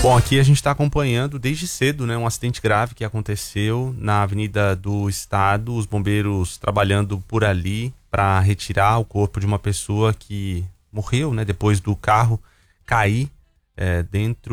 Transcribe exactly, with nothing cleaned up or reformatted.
Bom, aqui a gente está acompanhando desde cedo, né, um acidente grave que aconteceu na Avenida do Estado, os bombeiros trabalhando por ali para retirar o corpo de uma pessoa que morreu, né, depois do carro cair é, dentro